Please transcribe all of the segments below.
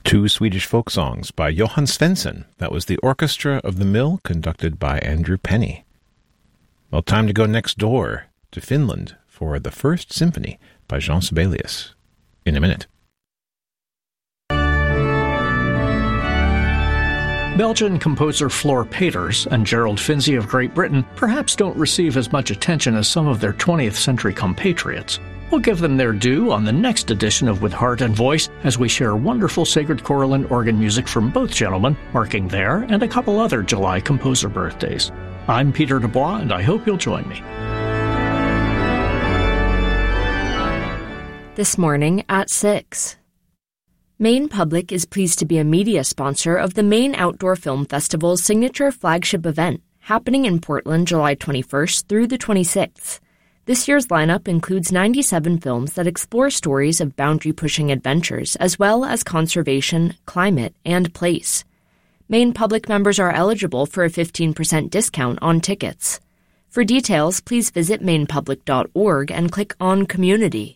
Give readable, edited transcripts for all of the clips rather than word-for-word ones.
Two Swedish folk songs by Johan Svensson. That was the Orchestra of the Mill, conducted by Andrew Penny. Well, time to go next door to Finland for the First Symphony by Jean Sibelius. In a minute. Belgian composer Floor Peters and Gerald Finzi of Great Britain perhaps don't receive as much attention as some of their 20th century compatriots. We'll give them their due on the next edition of With Heart and Voice as we share wonderful sacred choral and organ music from both gentlemen, marking their and a couple other July composer birthdays. I'm Peter Dubois, and I hope you'll join me. This morning at 6. Maine Public is pleased to be a media sponsor of the Maine Outdoor Film Festival's signature flagship event, happening in Portland July 21st through the 26th. This year's lineup includes 97 films that explore stories of boundary-pushing adventures, as well as conservation, climate, and place. Maine Public members are eligible for a 15% discount on tickets. For details, please visit mainepublic.org and click on Community.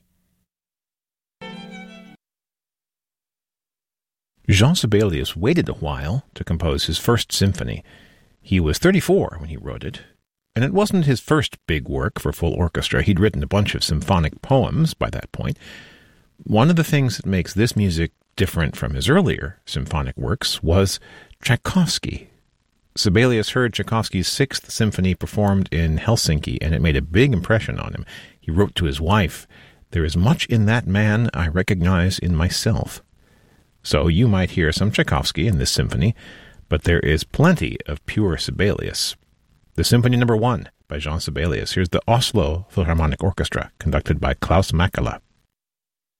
Jean Sibelius waited a while to compose his first symphony. He was 34 when he wrote it, and it wasn't his first big work for full orchestra. He'd written a bunch of symphonic poems by that point. One of the things that makes this music different from his earlier symphonic works was Tchaikovsky. Sibelius heard Tchaikovsky's Sixth Symphony performed in Helsinki, and it made a big impression on him. He wrote to his wife, "There is much in that man I recognize in myself." So you might hear some Tchaikovsky in this symphony, but there is plenty of pure Sibelius. The Symphony No. 1 by Jean Sibelius. Here's the Oslo Philharmonic Orchestra, conducted by Klaus Mäkelä.